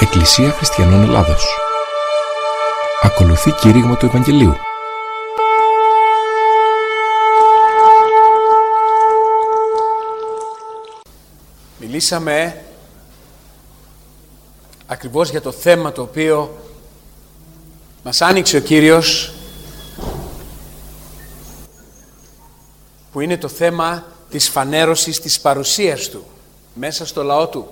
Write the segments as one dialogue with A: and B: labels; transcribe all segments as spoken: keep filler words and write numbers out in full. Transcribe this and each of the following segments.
A: Εκκλησία Χριστιανών Ελλάδος. Ακολουθεί κήρυγμα του Ευαγγελίου.
B: Μιλήσαμε ακριβώς για το θέμα το οποίο μας άνοιξε ο Κύριος, που είναι το θέμα της φανέρωσης της παρουσίας Του μέσα στο λαό Του.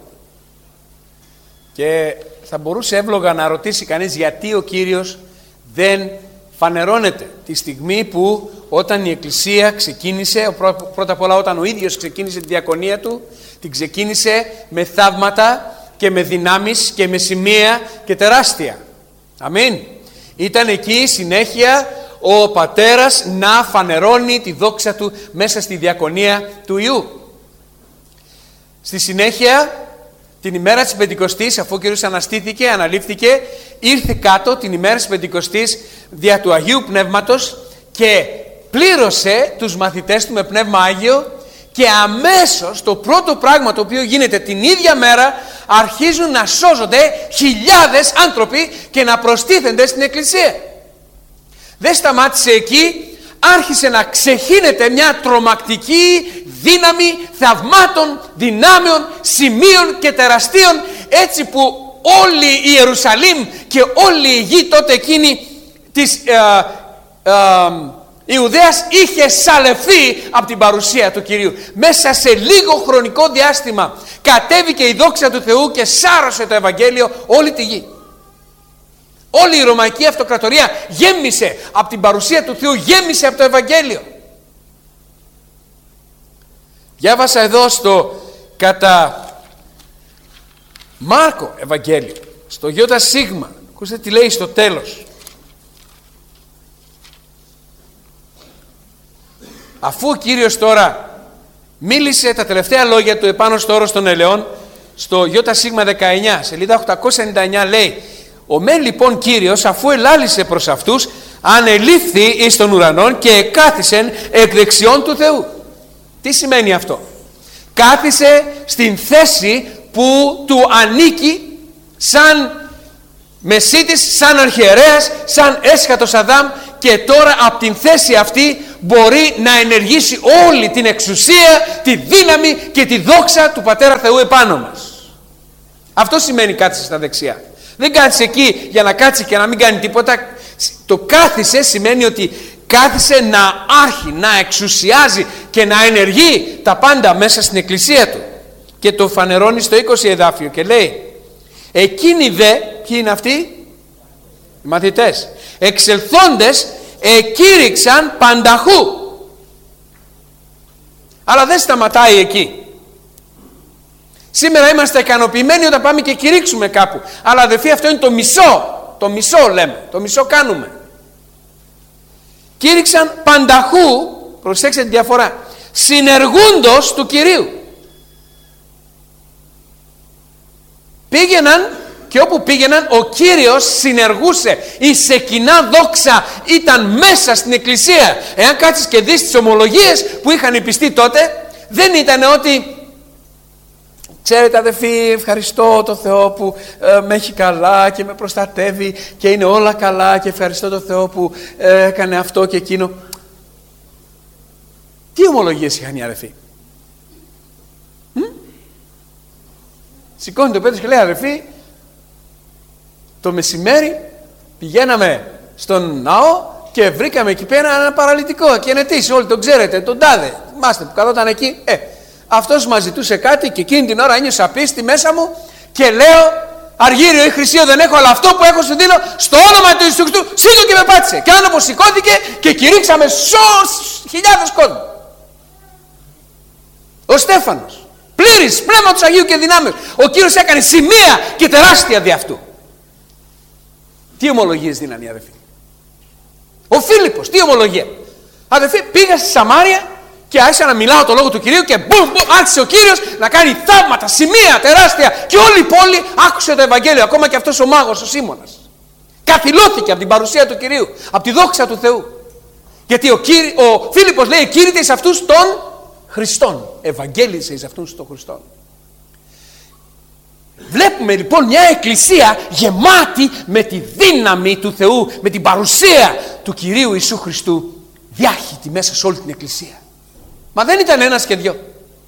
B: Και θα μπορούσε εύλογα να ρωτήσει κανείς γιατί ο Κύριος δεν φανερώνεται τη στιγμή που όταν η Εκκλησία ξεκίνησε, πρώτα απ' όλα όταν ο ίδιος ξεκίνησε τη διακονία Του, την ξεκίνησε με θαύματα και με δυνάμεις και με σημεία και τεράστια. Αμήν. Ήταν εκεί συνέχεια ο Πατέρας να φανερώνει τη δόξα Του μέσα στη διακονία του Υιού. Στη συνέχεια, την ημέρα της Πεντηκοστής, αφού ο Κύριος αναστήθηκε, αναλήφθηκε, ήρθε κάτω την ημέρα της Πεντηκοστής δια του Αγίου Πνεύματος και πλήρωσε τους μαθητές Του με Πνεύμα Άγιο, και αμέσως το πρώτο πράγμα το οποίο γίνεται την ίδια μέρα, αρχίζουν να σώζονται χιλιάδες άνθρωποι και να προστίθενται στην Εκκλησία. Δεν σταμάτησε εκεί, άρχισε να ξεχύνεται μια τρομακτική δύναμη θαυμάτων, δυνάμεων, σημείων και τεραστίων, έτσι που όλη η Ιερουσαλήμ και όλη η γη τότε εκείνη της ε, ε, Ιουδαίας είχε σαλευθεί από την παρουσία του Κυρίου. Μέσα σε λίγο χρονικό διάστημα κατέβηκε η δόξα του Θεού και σάρωσε το Ευαγγέλιο όλη τη γη. Όλη η Ρωμαϊκή Αυτοκρατορία γέμισε από την παρουσία του Θεού, γέμισε από το Ευαγγέλιο. Διάβασα εδώ στο κατά Μάρκο Ευαγγέλιο, στο Ιώτα Σίγμα, ακούστε τι λέει στο τέλος. Αφού ο Κύριος τώρα μίλησε τα τελευταία λόγια Του επάνω στο όρος των ελαιών, στο Ιώτα Σίγμα δεκαεννιά, σελίδα οκτακόσια ενενήντα εννιά, λέει: «Ο μεν λοιπόν Κύριος, αφού ελάλησε προς αυτούς, ανελήφθη εις των ουρανών και εκάθισεν εκ δεξιών του Θεού». Τι σημαίνει αυτό? Κάθισε στην θέση που Του ανήκει σαν μεσίτης, σαν αρχιερέας, σαν έσχατος Αδάμ, και τώρα από την θέση αυτή μπορεί να ενεργήσει όλη την εξουσία, τη δύναμη και τη δόξα του Πατέρα Θεού επάνω μας. Αυτό σημαίνει κάθισε στα δεξιά. Δεν κάθισε εκεί για να κάτσει και να μην κάνει τίποτα. Το κάθισε σημαίνει ότι κάθισε να άρχει, να εξουσιάζει και να ενεργεί τα πάντα μέσα στην Εκκλησία Του. Και το φανερώνει στο είκοσι εδάφιο και λέει: «Εκείνοι δε», ποιοι είναι αυτοί? Οι μαθητές, «εξελθόντες εκήρυξαν πανταχού». Αλλά δεν σταματάει εκεί. Σήμερα είμαστε ικανοποιημένοι όταν πάμε και κηρύξουμε κάπου. Αλλά αδελφοί, αυτό είναι το μισό. Το μισό λέμε. Το μισό κάνουμε. Κήρυξαν πανταχού, προσέξτε τη διαφορά, συνεργούντος του Κυρίου. Πήγαιναν και όπου πήγαιναν ο Κύριος συνεργούσε. Η σεκινά δόξα ήταν μέσα στην Εκκλησία. Εάν κάτσεις και δεις τις ομολογίες που είχαν οι πιστοί τότε, δεν ήταν ότι «Ξέρετε αδελφοί, ευχαριστώ το Θεό που ε, με έχει καλά και με προστατεύει και είναι όλα καλά και ευχαριστώ το Θεό που ε, έκανε αυτό και εκείνο». Τι ομολογίες είχαν οι αδελφοί? Μ? Σηκώνει το Πέτρος και λέει: «Αδελφοί, το μεσημέρι πηγαίναμε στον ναό και βρήκαμε εκεί πέρα ένα παραλυτικό και ενετής, όλοι τον ξέρετε, τον τάδε, θυμάστε που καθόταν εκεί. Ε, αυτός μας ζητούσε κάτι και εκείνη την ώρα ένιωσα πίστη μέσα μου και λέω: Αργύριο ή χρυσίο δεν έχω, αλλά αυτό που έχω σου δίνω στο όνομα του Ιησού Χριστού, σήκω και με πάτησε». Και άνθρωπος σηκώθηκε και κηρύξαμε σως χιλιάδες κόσμο. Ο Στέφανος, πλήρης πνεύματος Αγίου και δυνάμεως, ο Κύριος έκανε σημεία και τεράστια δι' αυτού. Τι ομολογίες δίνανε οι αδελφοί? Ο Φίλιππος, τι ομολογία? Αδελφοί, πήγα στη Σαμάρια και άρχισα να μιλάω το λόγο του Κυρίου και μπουμ, μπουμ, άρχισε ο Κύριος να κάνει θαύματα, σημεία τεράστια και όλη η πόλη άκουσε το Ευαγγέλιο. Ακόμα και αυτός ο μάγος, ο Σίμωνας, καθυλώθηκε από την παρουσία του Κυρίου, από τη δόξα του Θεού. Γιατί ο, Κύρι, ο Φίλιππος λέει: «Κήρυτε εις αυτούς των Χριστών». Ευαγγέλισε εις αυτούς των Χριστών. Βλέπουμε λοιπόν μια εκκλησία γεμάτη με τη δύναμη του Θεού, με την παρουσία του Κυρίου Ιησού Χριστού διάχυτη μέσα σε όλη την εκκλησία. Μα δεν ήταν ένας και δυο.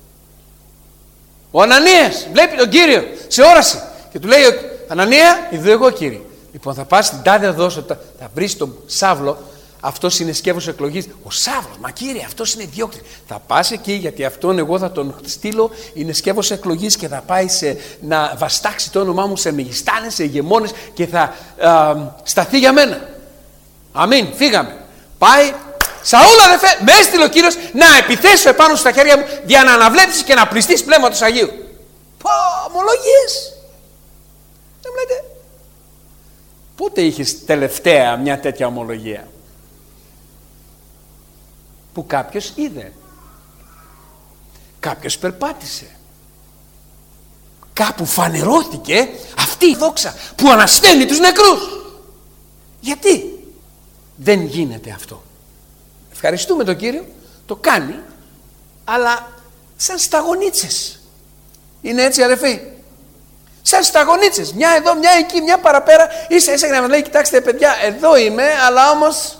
B: Ο Ανανίας βλέπει τον Κύριο σε όραση και του λέει: Ανανία, ειδού εγώ, Κύριε. Λοιπόν, θα πας στην τάδε δώσω, θα, θα βρεις τον Σάβλο. Αυτός είναι σκεύος εκλογής. Ο Σάβλος, μα Κύριε, αυτός είναι διώκτης. Θα πας εκεί, γιατί αυτόν εγώ θα τον στείλω. Είναι σκεύος εκλογής και θα πάει σε, να βαστάξει το όνομά μου σε μεγιστάνες, σε ηγεμόνες και θα α, σταθεί για μένα. Αμήν. Φύγαμε. Πάει. Σαούλ, αδερφέ, με έστειλε ο Κύριος να επιθέσω επάνω στα χέρια μου για να αναβλέψεις και να πληστείς πνεύματος Αγίου. Πω, ομολογίες. Δεν μου λέτε. Πότε είχες τελευταία μια τέτοια ομολογία? Που κάποιος είδε, κάποιος περπάτησε, κάπου φανερώθηκε αυτή η δόξα που ανασταίνει τους νεκρούς. Γιατί δεν γίνεται αυτό? Ευχαριστούμε τον Κύριο, το κάνει, αλλά σαν σταγονίτσες. Είναι έτσι, αδερφοί? Σαν σταγονίτσες, μια εδώ, μια εκεί, μια παραπέρα, ίσα ίσα για να μας λέει: κοιτάξτε παιδιά, εδώ είμαι, αλλά όμως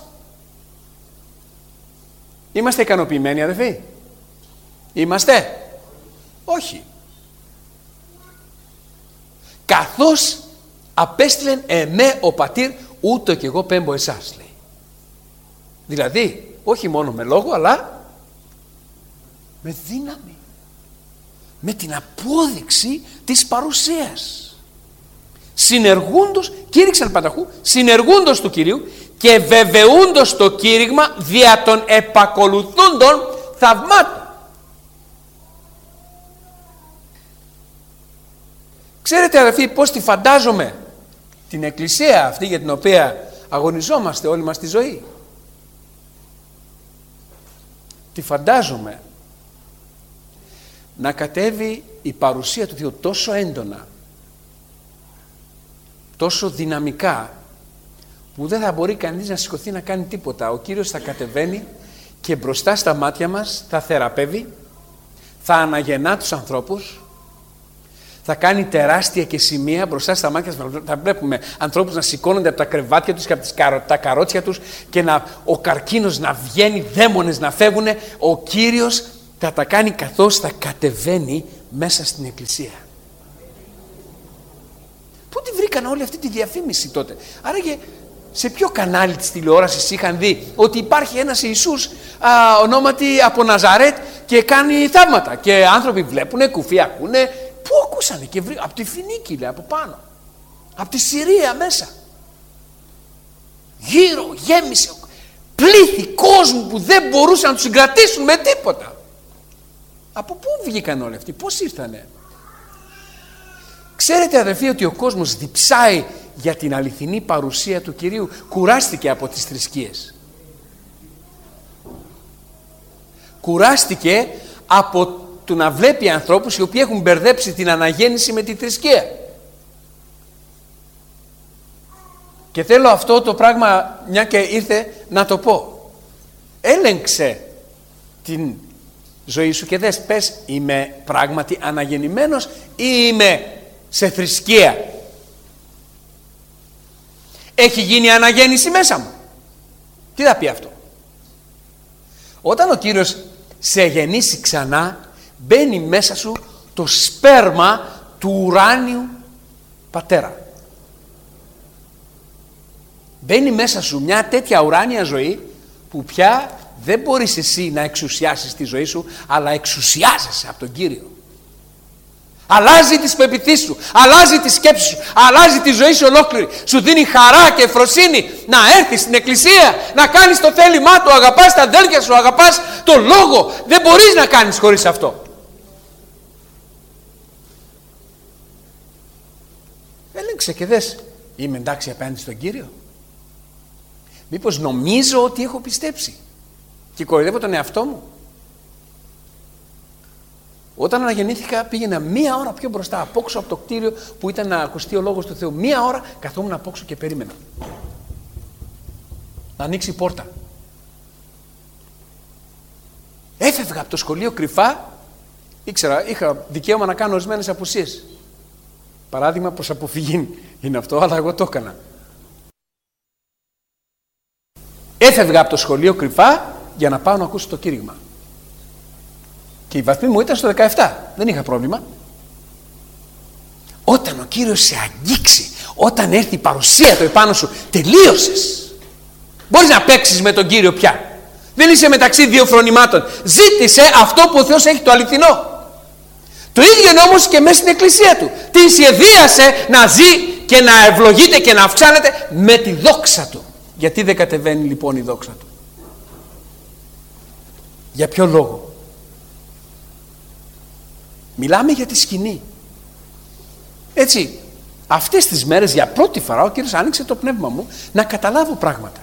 B: είμαστε ικανοποιημένοι, αδερφοί? Είμαστε? Όχι. Καθώς απέστειλεν εμέ ο πατήρ, ούτω και εγώ πέμπω εσάς, λέει. Δηλαδή, όχι μόνο με λόγο, αλλά με δύναμη. Με την απόδειξη της παρουσίας. Συνεργούντος, κήρυξαν πανταχού, συνεργούντος του Κυρίου και βεβαιούντος το κήρυγμα δια των επακολουθούντων θαυμάτων. Ξέρετε, αδελφοί, πώς τη φαντάζομαι την εκκλησία αυτή για την οποία αγωνιζόμαστε όλη μας τη ζωή? Τη φαντάζομαι να κατέβει η παρουσία του Θεού τόσο έντονα, τόσο δυναμικά, που δεν θα μπορεί κανείς να σηκωθεί να κάνει τίποτα. Ο Κύριος θα κατεβαίνει και μπροστά στα μάτια μας θα θεραπεύει, θα αναγεννά τους ανθρώπους, θα κάνει τεράστια και σημεία μπροστά στα μάτια μας. Θα βλέπουμε ανθρώπους να σηκώνονται από τα κρεβάτια τους και από τις καρο, τα καρότσια τους και να, ο καρκίνος να βγαίνει, δαίμονες να φεύγουν. Ο Κύριος θα τα κάνει καθώς θα κατεβαίνει μέσα στην εκκλησία. Πού τη βρήκαν όλη αυτή τη διαφήμιση τότε? Άραγε σε ποιο κανάλι της τηλεόρασης είχαν δει ότι υπάρχει ένας Ιησούς α, ονόματι από Ναζαρέτ και κάνει θαύματα και άνθρωποι βλέπουνε, κουφοί ακούνε? Πού ακούσανε? Και βρή... από τη Φινίκη, λέει, από πάνω, από τη Συρία μέσα, γύρω γέμισε πλήθη κόσμου που δεν μπορούσαν να τους συγκρατήσουν με τίποτα. Από πού βγήκαν όλοι αυτοί? Πώς ήρθανε? Ξέρετε, αδερφοί, ότι ο κόσμος διψάει για την αληθινή παρουσία του Κυρίου. Κουράστηκε από τις θρησκείες. Κουράστηκε από το να βλέπει ανθρώπους οι οποίοι έχουν μπερδέψει την αναγέννηση με τη θρησκεία. Και θέλω αυτό το πράγμα, μια και ήρθε, να το πω. Έλεγξε την ζωή σου και δες, πες, είμαι πράγματι αναγεννημένος ή είμαι σε θρησκεία? Έχει γίνει αναγέννηση μέσα μου? Τι θα πει αυτό? Όταν ο Κύριος σε γεννήσει ξανά, μπαίνει μέσα σου το σπέρμα του ουράνιου πατέρα. Μπαίνει μέσα σου μια τέτοια ουράνια ζωή που πια δεν μπορείς εσύ να εξουσιάσεις τη ζωή σου, αλλά εξουσιάζεσαι από τον Κύριο. Αλλάζει τις πεποιθήσεις σου, αλλάζει τις σκέψεις σου, αλλάζει τη ζωή σου ολόκληρη. Σου δίνει χαρά και ευφροσύνη να έρθεις στην εκκλησία, να κάνεις το θέλημά του, αγαπάς τα αδέλφια σου, αγαπάς το λόγο. Δεν μπορείς να κάνεις χωρίς αυτό. Έλεγξε και δες, είμαι εντάξει απέναντι στον Κύριο? Μήπως νομίζω ότι έχω πιστέψει και κοροϊδεύω τον εαυτό μου? Όταν αναγεννήθηκα πήγαινα μία ώρα πιο μπροστά, απόξω από το κτίριο που ήταν να ακουστεί ο λόγος του Θεού. Μία ώρα καθόμουν απόξω και περίμενα να ανοίξει η πόρτα. Έφευγα από το σχολείο κρυφά, ήξερα, είχα δικαίωμα να κάνω ορισμένες απουσίες. Παράδειγμα προς αποφυγή είναι αυτό, αλλά εγώ το έκανα. Έφευγα από το σχολείο κρυφά για να πάω να ακούσω το κήρυγμα. Και η βαθμή μου ήταν στο δεκαεπτά. Δεν είχα πρόβλημα. Όταν ο Κύριος σε αγγίξει, όταν έρθει η παρουσία του επάνω σου, τελείωσες. Μπορείς να παίξεις με τον Κύριο πια. Δεν είσαι μεταξύ δύο φρονημάτων. Ζήτησε αυτό που ο Θεός έχει, το αληθινό. Το ίδιο είναι όμως και μέσα στην εκκλησία του. Την σχεδίασε να ζει και να ευλογείται και να αυξάνεται με τη δόξα του. Γιατί δεν κατεβαίνει λοιπόν η δόξα του? Για ποιο λόγο? Μιλάμε για τη σκηνή. Έτσι, αυτές τις μέρες για πρώτη φορά ο Κύριος άνοιξε το πνεύμα μου να καταλάβω πράγματα.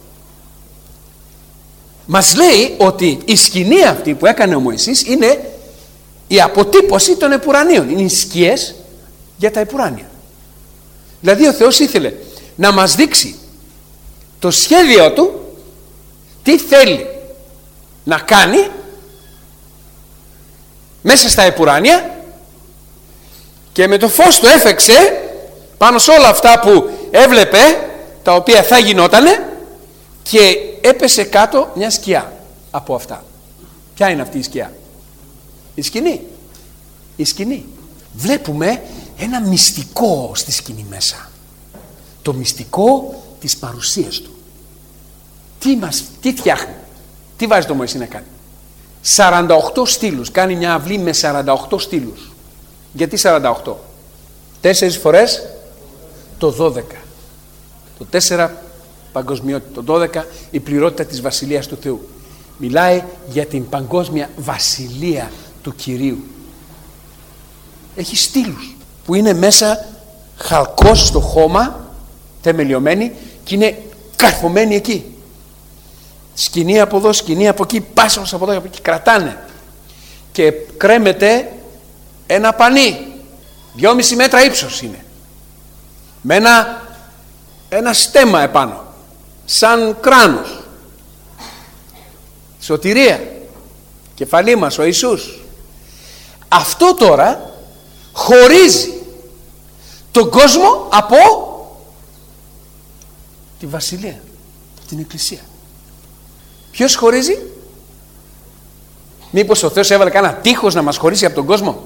B: Μας λέει ότι η σκηνή αυτή που έκανε ο Μωυσής είναι η αποτύπωση των επουρανίων. Είναι οι σκιές για τα επουράνια. Δηλαδή ο Θεός ήθελε να μας δείξει το σχέδιο του, τι θέλει να κάνει μέσα στα επουράνια, και με το φως του έφεξε πάνω σε όλα αυτά που έβλεπε, τα οποία θα γινότανε, και έπεσε κάτω μια σκιά από αυτά. Ποια είναι αυτή η σκιά? Η σκηνή. Η σκηνή. Βλέπουμε ένα μυστικό στη σκηνή μέσα. Το μυστικό της παρουσίας του. Τι μας, τι φτιάχνει? Τι βάζει το Μωυσή να κάνει? σαράντα οκτώ στήλους. Κάνει μια αυλή με σαράντα οκτώ στήλους. Γιατί σαράντα οκτώ? Τέσσερις φορές το δώδεκα. Το τέσσερα παγκοσμιότητα. Το δώδεκα η πληρότητα της Βασιλείας του Θεού. Μιλάει για την παγκόσμια βασιλεία του Κυρίου. Έχει στήλους που είναι μέσα χαλκός στο χώμα, θεμελιωμένοι, και είναι καρφωμένοι εκεί. Σκηνή από εδώ, σκηνή από εκεί, πάσος από εδώ, από εκεί, κρατάνε. Και κρέμεται ένα πανί, δυόμιση μέτρα ύψος είναι, με ένα, ένα στέμμα επάνω, σαν κράνος. Σωτηρία, κεφαλή μας ο Ιησούς. Αυτό τώρα χωρίζει τον κόσμο από τη βασιλεία, την εκκλησία. Ποιος χωρίζει? Μήπως ο Θεός έβαλε κανένα τείχος να μας χωρίσει από τον κόσμο?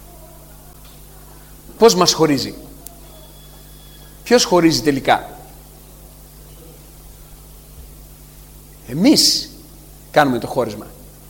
B: Πώς μας χωρίζει? Ποιος χωρίζει τελικά? Εμείς κάνουμε το χώρισμα.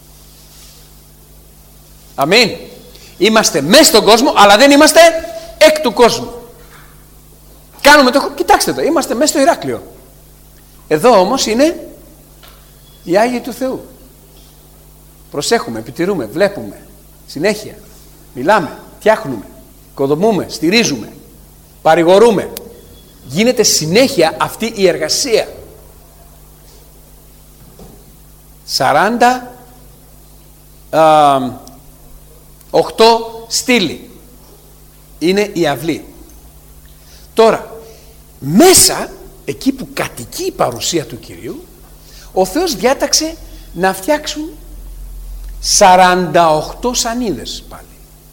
B: Αμήν. Είμαστε μέσα στον κόσμο, αλλά δεν είμαστε εκ του κόσμου. Κάνουμε το... Κοιτάξτε το, είμαστε μέσα στο Ηράκλειο. Εδώ όμως είναι οι Άγιοι του Θεού. Προσέχουμε, επιτηρούμε, βλέπουμε συνέχεια, μιλάμε, φτιάχνουμε, οικοδομούμε, στηρίζουμε, παρηγορούμε. Γίνεται συνέχεια αυτή η εργασία. σαράντα οκτώ στήλοι είναι η αυλή. Τώρα μέσα, εκεί που κατοικεί η παρουσία του Κυρίου, ο Θεός διάταξε να φτιάξουν σαράντα οκτώ σανίδες πάλι,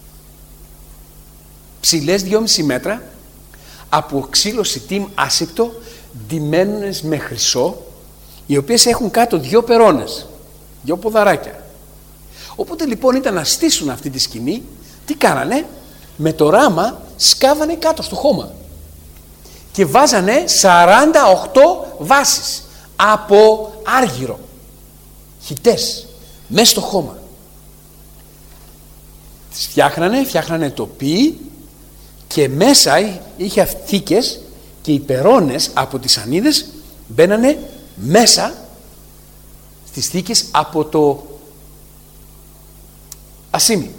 B: ψηλές δυόμιση μέτρα, από ξύλο σιτίμ άσηπτο, ντυμένες με χρυσό, οι οποίες έχουν κάτω δυο περώνες, δυο ποδαράκια. Οπότε λοιπόν ήταν να στήσουν αυτή τη σκηνή. Τι κάνανε? Με το ράμα σκάβανε κάτω στο χώμα και βάζανε σαράντα οκτώ βάσεις από άργυρο, χιτές, μέσα στο χώμα. Τις φτιάχνανε, φτιάχνανε τοπί, και μέσα είχε θήκες, και οι περώνες από τις σανίδες μπαίνανε μέσα στις θήκες από το ασίμι.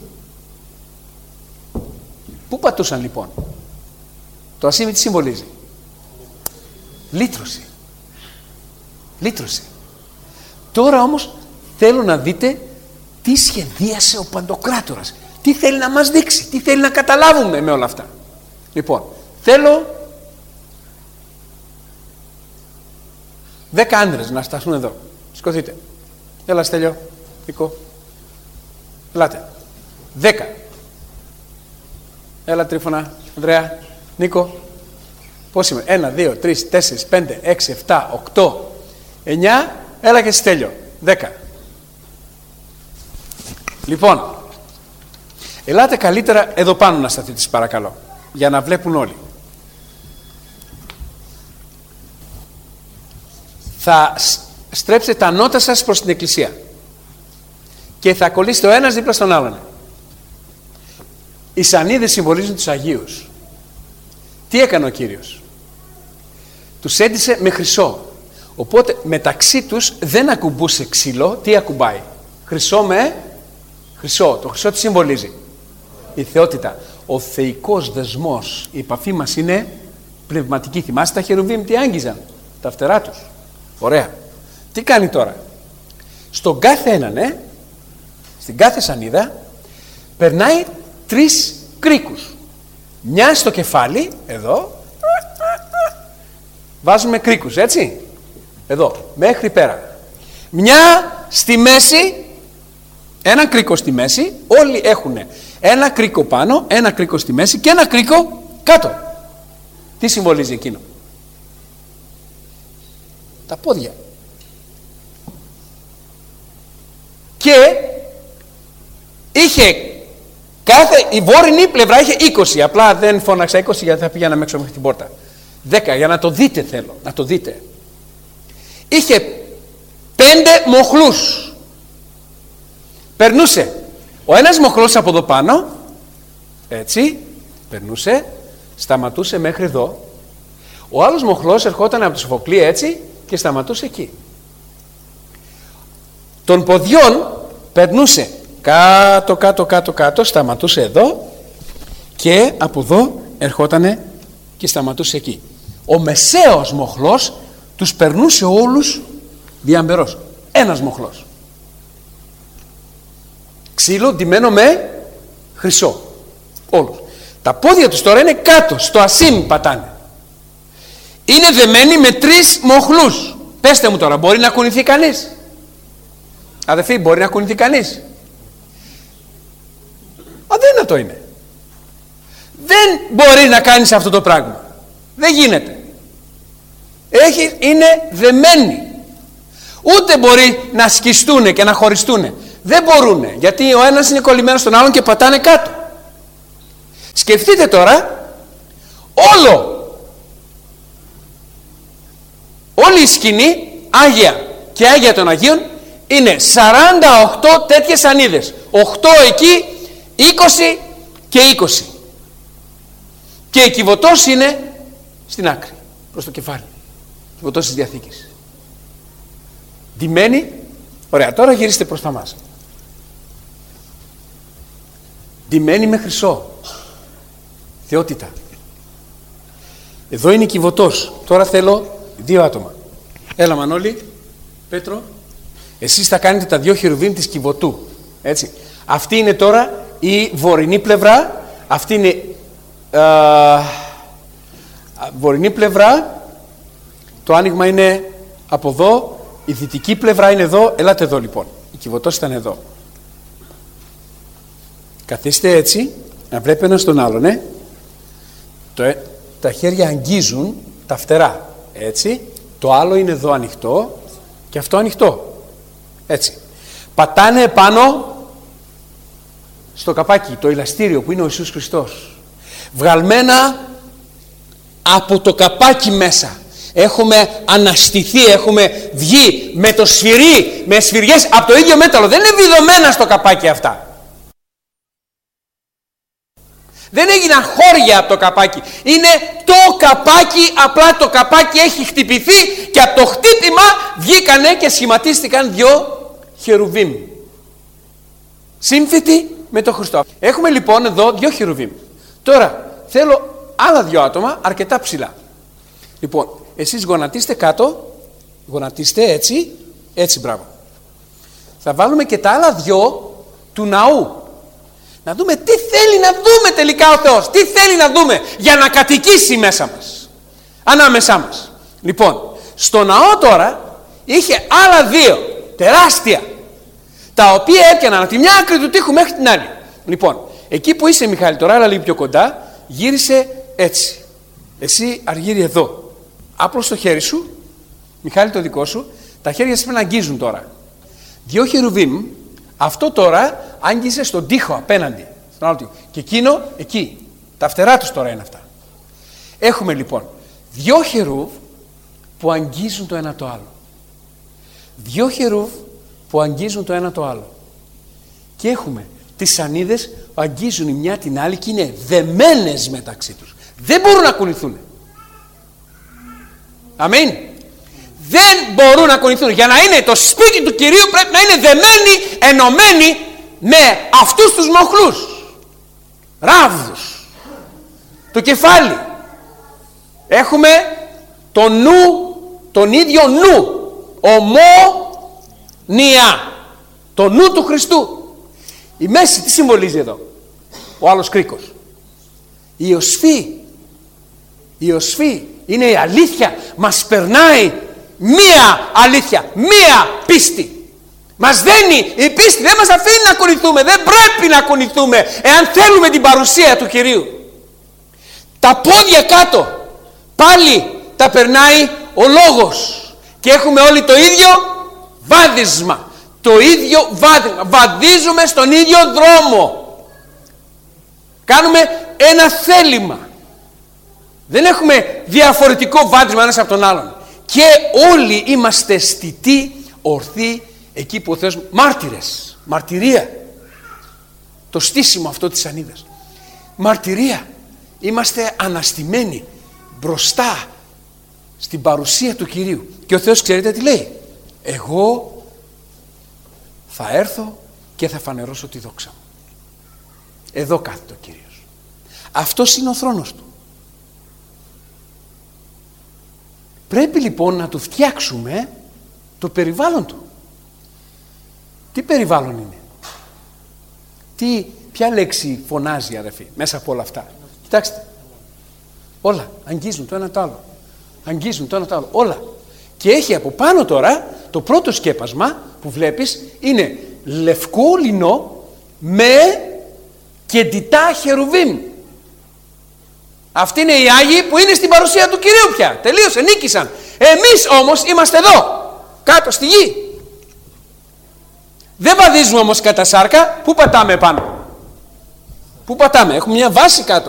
B: Πού πατούσαν λοιπόν? Το ασίμι τι συμβολίζει? Λύτρωση. Λύτρωση. Τώρα όμως θέλω να δείτε τι σχεδίασε ο Παντοκράτορας. Τι θέλει να μας δείξει, τι θέλει να καταλάβουμε με όλα αυτά. Λοιπόν, θέλω δέκα άντρες να σταθούν εδώ. Σηκωθείτε. Έλα Στέλιο, Νίκο. Ελάτε. Δέκα. Έλα Τρίφωνα, Ανδρέα, Νίκο. Πώς είμαι? Ένα, δύο, τρεις, τέσσερις, πέντε, έξι, εφτά, οκτώ, εννιά. Έλα και Στέλιο. Δέκα. Λοιπόν, ελάτε καλύτερα εδώ πάνω να σταθείτε, σας παρακαλώ, για να βλέπουν όλοι. Θα στρέψετε τα νότα σας προς την εκκλησία και θα κολλήσετε ο ένας δίπλα στον άλλον. Οι σανίδες συμβολίζουν τους Αγίους. Τι έκανε ο Κύριος? Τους έντυσε με χρυσό. Οπότε μεταξύ τους δεν ακουμπούσε ξύλο. Τι ακουμπάει? Χρυσό με χρυσό. Το χρυσό τι συμβολίζει? Η θεότητα. Ο θεϊκός δεσμός. Η επαφή μας είναι πνευματική. Θυμάστε τα χερουβίμ τι άγγιζαν? Τα φτερά τους. Ωραία. Τι κάνει τώρα? Στον κάθε έναν, ε, στην κάθε σανίδα περνάει τρεις κρίκους. Μια στο κεφάλι, εδώ, βάζουμε κρίκους, έτσι, εδώ, μέχρι πέρα. Μια στη μέση, ένα κρίκο στη μέση, όλοι έχουν ένα κρίκο πάνω, ένα κρίκο στη μέση και ένα κρίκο κάτω. Τι συμβολίζει εκείνο? Τα πόδια. Και είχε κάθε, η βόρεινη πλευρά είχε είκοσι, απλά δεν φώναξα είκοσι γιατί θα πήγαινα έξω μέχρι την πόρτα. δέκα, για να το δείτε θέλω, να το δείτε. Είχε πέντε μοχλούς. Περνούσε ο ένας μοχλός από εδώ πάνω, έτσι, περνούσε, σταματούσε μέχρι εδώ. Ο άλλος μοχλός ερχόταν από το Σοφοκλή έτσι και σταματούσε εκεί. Των ποδιών περνούσε κάτω, κάτω, κάτω, κάτω, σταματούσε εδώ και από εδώ ερχότανε και σταματούσε εκεί. Ο μεσαίος μοχλός τους περνούσε όλους διαμπερός. Ένας μοχλός. Ξύλο ντυμένο με χρυσό. Όλους. Τα πόδια τους τώρα είναι κάτω, στο ασίμ πατάνε. Είναι δεμένοι με τρεις μοχλούς. Πέστε μου τώρα, μπορεί να κουνηθεί κανείς? Αδελφοί, μπορεί να κουνηθεί κανείς? Αδύνατο είναι. Δεν μπορεί να κάνεις αυτό το πράγμα. Δεν γίνεται. Έχει, είναι δεμένοι. Ούτε μπορεί να σκιστούν και να χωριστούν. Δεν μπορούν, γιατί ο ένας είναι κολλημένος στον άλλον και πατάνε κάτω. Σκεφτείτε τώρα, όλο όλη η σκηνή, Άγια και Άγια των Αγίων, είναι σαράντα οκτώ τέτοιες σανίδες. οκτώ εκεί, είκοσι και είκοσι. Και η κυβωτός είναι στην άκρη, προς το κεφάλι. Η κυβωτός της Διαθήκης. Ντυμένη, ωραία, τώρα γυρίστε προς τα μας. Ντυμένη με χρυσό. Θεότητα. Εδώ είναι η κυβωτός. Τώρα θέλω δύο άτομα. Έλα Μανώλη, Πέτρο, εσείς θα κάνετε τα δυο χερουβίμ της κυβωτού. Έτσι. Αυτή είναι τώρα η βορεινή πλευρά. Αυτή είναι α, βορεινή πλευρά. Το άνοιγμα είναι από εδώ. Η δυτική πλευρά είναι εδώ. Ελάτε εδώ λοιπόν. Η κυβωτός ήταν εδώ. Καθίστε έτσι, να βλέπει ένας τον άλλον, ε. Το, τα χέρια αγγίζουν τα φτερά. Έτσι. Το άλλο είναι εδώ ανοιχτό και αυτό ανοιχτό. Έτσι. Πατάνε επάνω στο καπάκι, το ηλαστήριο που είναι ο Ιησούς Χριστός. Βγαλμένα από το καπάκι μέσα. Έχουμε αναστηθεί, έχουμε βγει με το σφυρί, με σφυριές από το ίδιο μέταλλο. Δεν είναι βιδωμένα στο καπάκι αυτά. Δεν έγιναν χώρια από το καπάκι. Είναι το καπάκι, απλά το καπάκι έχει χτυπηθεί και από το χτύπημα βγήκανε και σχηματίστηκαν δυο χερουβίμ. Σύμφυτοι με τον Χριστό. Έχουμε λοιπόν εδώ δυο χερουβίμ. Τώρα θέλω άλλα δυο άτομα αρκετά ψηλά. Λοιπόν, εσείς γονατίστε κάτω, γονατίστε έτσι, έτσι μπράβο. Θα βάλουμε και τα άλλα δυο του ναού. Να δούμε τι θέλει να δούμε τελικά ο Θεός. Τι θέλει να δούμε για να κατοικήσει μέσα μας. Ανάμεσά μας. Λοιπόν, στο ναό τώρα είχε άλλα δύο τεράστια, τα οποία έπιαναν από τη μια άκρη του τοίχου μέχρι την άλλη. Λοιπόν, εκεί που είσαι Μιχάλη τώρα, αλλά λίγο πιο κοντά, γύρισε έτσι. Εσύ Αργύρι εδώ. Άπλωσε το χέρι σου, Μιχάλη το δικό σου, τα χέρια σας πρέπει να αγγίζουν τώρα. Δυο χερουβίμ, αυτό τώρα άγγιζε στον τοίχο απέναντι. Στον άλλο τοίχο. Και εκείνο εκεί. Τα φτερά τους τώρα είναι αυτά. Έχουμε λοιπόν δυο χερούβ που αγγίζουν το ένα το άλλο. Δυο χερούβ που αγγίζουν το ένα το άλλο. Και έχουμε τις σανίδες που αγγίζουν η μια την άλλη και είναι δεμένες μεταξύ τους. Δεν μπορούν να κουνηθούν. Αμήν. Δεν μπορούν να κουνηθούν. Για να είναι το σπίτι του Κυρίου πρέπει να είναι δεμένοι, ενωμένοι με αυτούς τους μοχλούς. Ράβδους. Το κεφάλι. Έχουμε το νου, τον ίδιο νου. Ομόνια. Το νου του Χριστού. Η μέση τι συμβολίζει εδώ? Ο άλλος κρίκος. Η οσφή. Η οσφή είναι η αλήθεια. Μας περνάει μία αλήθεια, μία πίστη. Μας δένει η πίστη. Δεν μας αφήνει να κουνηθούμε. Δεν πρέπει να κουνηθούμε εάν θέλουμε την παρουσία του Κυρίου. Τα πόδια κάτω πάλι τα περνάει ο λόγος. Και έχουμε όλοι το ίδιο βάδισμα. Το ίδιο βάδισμα. Βαδίζουμε στον ίδιο δρόμο. Κάνουμε ένα θέλημα. Δεν έχουμε διαφορετικό βάδισμα ένας από τον άλλον. Και όλοι είμαστε στιτοί, ορθοί, εκεί που ο Θεός, μάρτυρες. Μαρτυρία. Το στήσιμο αυτό της σανίδας. Μαρτυρία. Είμαστε αναστημένοι μπροστά στην παρουσία του Κυρίου. Και ο Θεός ξέρετε τι λέει? Εγώ θα έρθω και θα φανερώσω τη δόξα μου. Εδώ κάθεται ο Κύριος. Αυτός είναι ο θρόνος του. Πρέπει λοιπόν να του φτιάξουμε το περιβάλλον του. Τι περιβάλλον είναι? Τι, ποια λέξη φωνάζει αδερφοί μέσα από όλα αυτά? Κοιτάξτε. Όλα αγγίζουν το ένα το άλλο. Αγγίζουν το ένα το άλλο. Όλα. Και έχει από πάνω τώρα το πρώτο σκέπασμα που βλέπεις είναι λευκό λινό με κεντητά χερουβίμ. Αυτοί είναι οι Άγιοι που είναι στην παρουσία του Κυρίου πια. Τελείωσε, νίκησαν. Εμείς όμως είμαστε εδώ, κάτω στη γη. Δεν βαδίζουμε όμως κατά σάρκα. Πού πατάμε πάνω? Πού πατάμε? Έχουμε μια βάση κάτω.